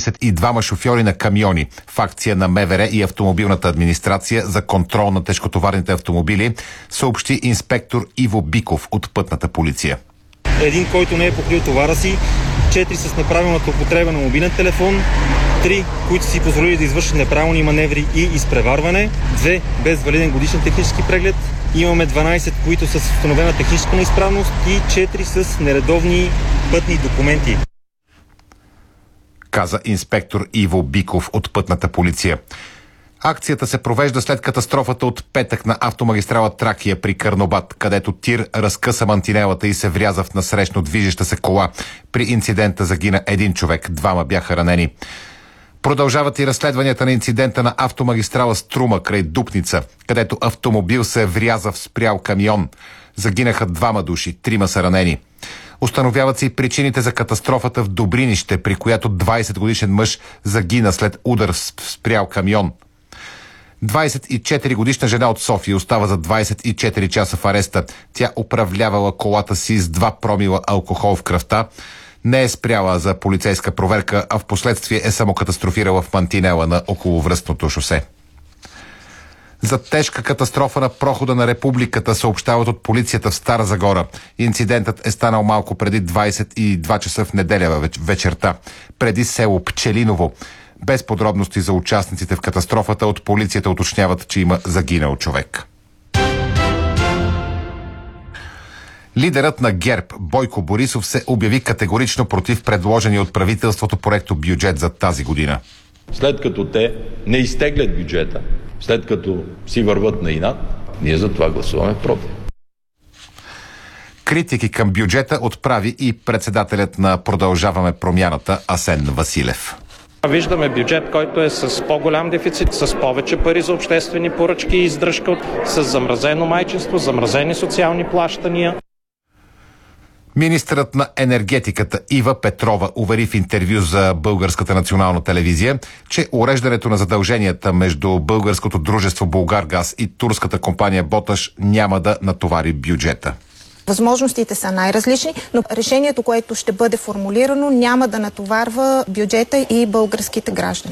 32 шофьори на камиони в акция на МВР и автомобилната администрация за контрол на тежкотоварните автомобили, съобщи инспектор Иво Биков от Пътната полиция. Един, който не е покрил товара си, 4 с неправилната употреба на мобилен телефон, 3, които си позволили да извършат неправилни маневри и изпреварване, 2 без валиден годишен технически преглед, имаме 12, които са с установена техническа неизправност и 4 с нередовни пътни документи, каза инспектор Иво Биков от Пътната полиция. Акцията се провежда след катастрофата от петък на автомагистрала Тракия при Карнобат, където тир разкъса мантинелата и се вряза в насрещно движеща се кола. При инцидента загина един човек, 2 бяха ранени. Продължават и разследванията на инцидента на автомагистрала Струма край Дупница, където автомобил се вряза в спрял камион. Загинаха 2 души, 3 са ранени. Установяват се и причините за катастрофата в Добринище, при която 20-годишен мъж загина след удар в спрял камион. 24-годишна жена от София остава за 24 часа в ареста. Тя управлявала колата си с 2 промила алкохол в кръвта. Не е спряла за полицейска проверка, а в последствие е самокатастрофирала в мантинела на околовръстното шосе. За тежка катастрофа на прохода на Републиката съобщават от полицията в Стара Загора. Инцидентът е станал малко преди 22 часа в неделя вечерта, преди село Пчелиново. Без подробности за участниците в катастрофата, от полицията уточняват, че има загинал човек. Лидерът на ГЕРБ Бойко Борисов се обяви категорично против предложения от правителството проекто бюджет за тази година. След като те не изтеглят бюджета, след като си върват на инат, ние за това гласуваме против. Критики към бюджета отправи и председателят на Продължаваме промяната Асен Василев. Виждаме бюджет, който е с по-голям дефицит, с повече пари за обществени поръчки и издръжка, с замразено майчинство, замразени социални плащания. Министърът на енергетиката Ива Петрова увери в интервю за Българската национална телевизия, че уреждането на задълженията между българското дружество Булгаргаз и турската компания Боташ няма да натовари бюджета. Възможностите са най-различни, но решението, което ще бъде формулирано, няма да натоварва бюджета и българските граждани.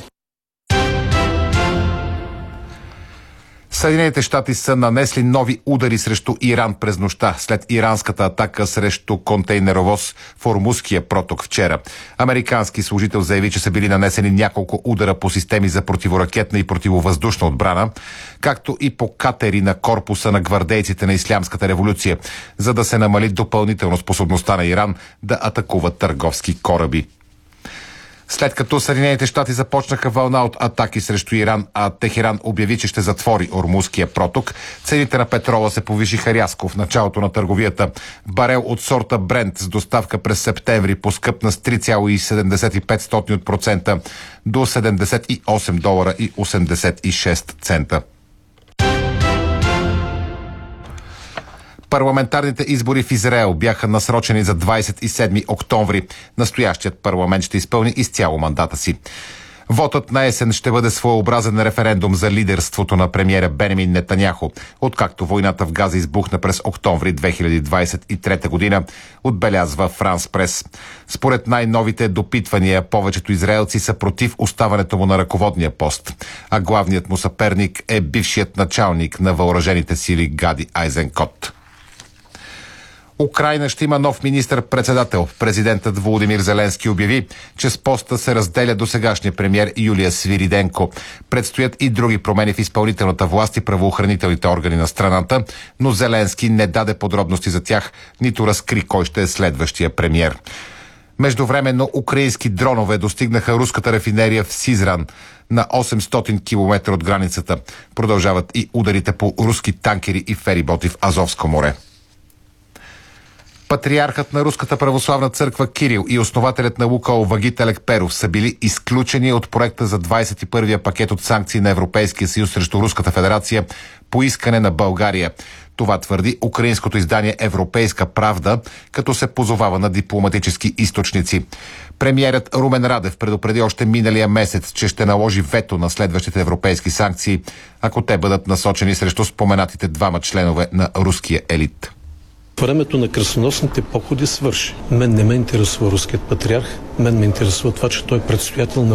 Съединените щати са нанесли нови удари срещу Иран през нощта, след иранската атака срещу контейнеровоз в Ормузския проток вчера. Американски служител заяви, че са били нанесени няколко удара по системи за противоракетна и противовъздушна отбрана, както и по катери на корпуса на гвардейците на Ислямската революция, за да се намали допълнително способността на Иран да атакува търговски кораби. След като Съединените щати започнаха вълна от атаки срещу Иран, а Техеран обяви, че ще затвори Ормузския проток, цените на петрола се повишиха рязко в началото на търговията. Барел от сорта Брент с доставка през септември поскъпна с 3,75% до $78.86. Парламентарните избори в Израел бяха насрочени за 27 октомври. Настоящият парламент ще изпълни изцяло мандата си. Вотът на есен ще бъде своеобразен референдум за лидерството на премиера Бенямин Нетаняху, откакто войната в Газа избухна през октомври 2023 година, отбелязва Франс Прес. Според най-новите допитвания, повечето израелци са против оставането му на ръководния пост, а главният му съперник е бившият началник на въоръжените сили Гади Айзенкот. Украйна ще има нов министър-председател. Президентът Володимир Зеленски обяви, че с поста се разделя досегашния премиер Юлия Свириденко. Предстоят и други промени в изпълнителната власт и правоохранителните органи на страната, но Зеленски не даде подробности за тях, нито разкри кой ще е следващия премиер. Междувременно украински дронове достигнаха руската рафинерия в Сизран на 800 км от границата. Продължават и ударите по руски танкери и фериботи в Азовско море. Патриархът на Руската православна църква Кирил и основателят на Лукойл Вагит Лекперов са били изключени от проекта за 21-я пакет от санкции на Европейския съюз срещу Руската федерация по искане на България. Това твърди украинското издание Европейска правда, като се позовава на дипломатически източници. Премиерът Румен Радев предупреди още миналия месец, че ще наложи вето на следващите европейски санкции, ако те бъдат насочени срещу споменатите 2 членове на руския елит. Времето на кръстоносните походи свърши. Мен не ме интересува руският патриарх, мен ме интересува това, че той е предстоятел на